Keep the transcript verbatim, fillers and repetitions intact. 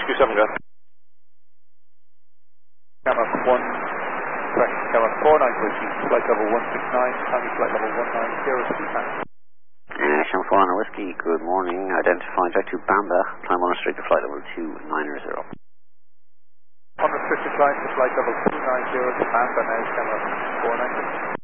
Q seven, go. Camera one, correct, camera four nine whiskey, flight level one six nine, Tommy flight level one nine zero, speed man. National four nine Whiskey, good morning. Identify jet to Bamba, climb unrestricted flight level two nine zero. Unrestricted climb to flight level two nine zero to Bamba, now camera four nine six.